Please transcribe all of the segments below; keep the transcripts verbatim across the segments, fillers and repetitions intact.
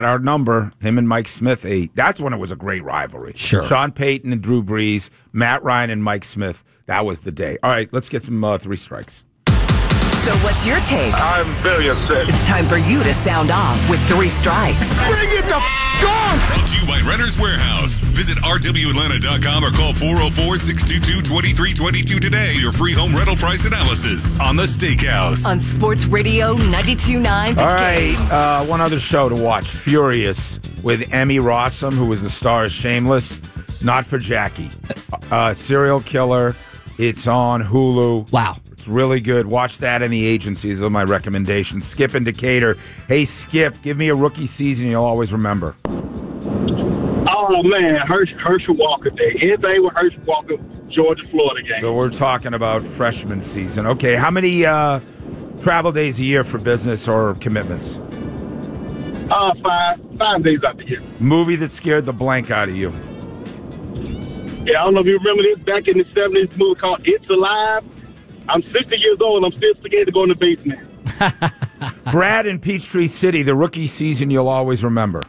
our number, him and Mike Smith, a, that's when it was a great rivalry. Sure. Sean Payton and Drew Brees, Matt Ryan and Mike Smith. That was the day. All right, let's get some uh, three strikes. So what's your take? I'm very upset. It's time for you to sound off with three strikes. Bring it the f*** on! Brought to you by Renter's Warehouse. Visit R W Atlanta dot com or call four oh four, six two two, two three two two today for your free home rental price analysis on The Steakhouse. On Sports Radio ninety-two point nine. All right, uh, one other show to watch, Furious, with Emmy Rossum, who was the star of Shameless. Not for Jackie. Uh, serial killer. It's on Hulu. Wow. It's really good. Watch that in The Agency. Those are my recommendations. Skip in Decatur. Hey, Skip, give me a rookie season you'll always remember. Oh, man, Herschel, Herschel Walker Day. Anything with Herschel Walker, Georgia, Florida game. So we're talking about freshman season. Okay, how many uh, travel days a year for business or commitments? Uh, five, five days out the year. Movie that scared the blank out of you? Yeah, I don't know if you remember this. Back in the seventies, a movie called It's Alive. I'm sixty years old, and I'm still scared to go in the basement. Brad in Peachtree City, the rookie season you'll always remember.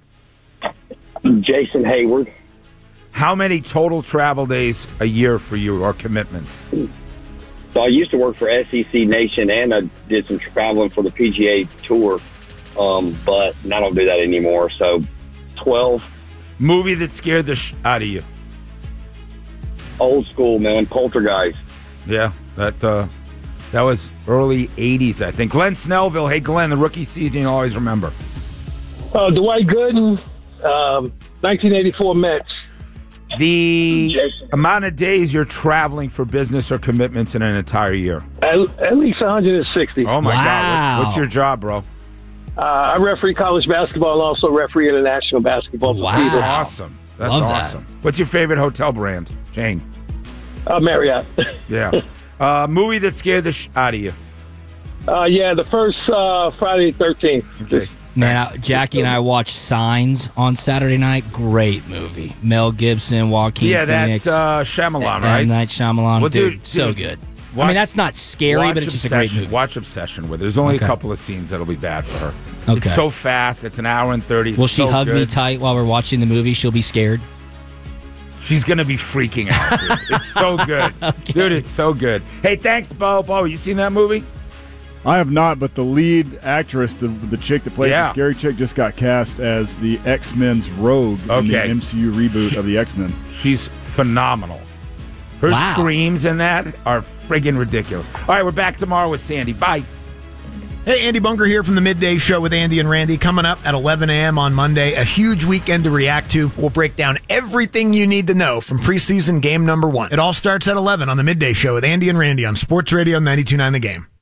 Jason Hayward. How many total travel days a year for you or commitments? So I used to work for S E C Nation, and I did some traveling for the P G A Tour, um, but I don't do that anymore. So twelve. Movie that scared the sh- out of you? Old school, man. Poltergeist. Yeah, that uh, that was early eighties, I think. Glenn Snellville. Hey, Glenn, the rookie season you'll always remember. Uh, Dwight Gooden, um, nineteen eighty-four Mets. The amount of days you're traveling for business or commitments in an entire year? At, at least one hundred sixty. Oh, my Wow. God. What, what's your job, bro? Uh, I referee college basketball and also referee international basketball. for Wow. Peter. Awesome. That's Love that. awesome. What's your favorite hotel brand, Jane? Uh, Marriott. Yeah. uh, movie that scared the sh- out of you? Uh, yeah, the first uh, Friday the thirteenth. Okay. Man, I- Jackie and I watched Signs on Saturday night. Great movie. Mel Gibson, Joaquin Yeah, Phoenix. that's uh, Shyamalan, M. right? Night Shyamalan. Well, dude, dude, so dude, good. watch- I mean, that's not scary, Watch but it's just a great Obsession. movie. Watch Obsession with her. There's only Okay. a couple of scenes that'll be bad for her. Okay. It's so fast. It's an hour and thirty. It's Will she so hug good. me tight while we're watching the movie? She'll be scared. She's going to be freaking out, dude. It's so good. Okay. Dude, it's so good. Hey, thanks, Bo. Bo, you seen that movie? I have not, but the lead actress, the the chick that plays Yeah. the scary chick, just got cast as the X-Men's Rogue in the Okay. M C U reboot of the X-Men. She's phenomenal. Her Wow. screams in that are friggin' ridiculous. All right, we're back tomorrow with Sandy. Bye. Hey, Andy Bunker here from the Midday Show with Andy and Randy. Coming up at eleven a.m. on Monday, a huge weekend to react to. We'll break down everything you need to know from preseason game number one. It all starts at eleven on the Midday Show with Andy and Randy on Sports Radio ninety-two point nine The Game.